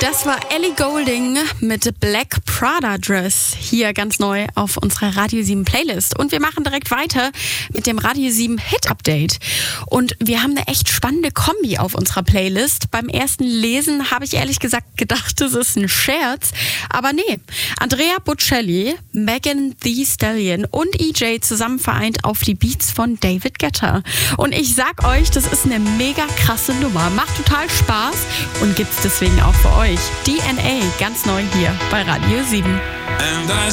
Das war Ellie Goulding mit Black Prada Dress hier ganz neu auf unserer Radio 7 Playlist. Und wir machen direkt weiter mit dem Radio 7 Hit Update. Und wir haben eine echt spannende Kombi auf unserer Playlist. Beim ersten Lesen habe ich ehrlich gesagt gedacht, das ist ein Scherz. Aber nee, Andrea Bocelli, Megan Thee Stallion und EJ zusammen vereint auf die Beats von David Guetta. Und ich sag euch, das ist eine mega krasse Nummer. Macht total Spaß und gibt's deswegen auch für euch. DNA, ganz neu hier bei Radio 7. And I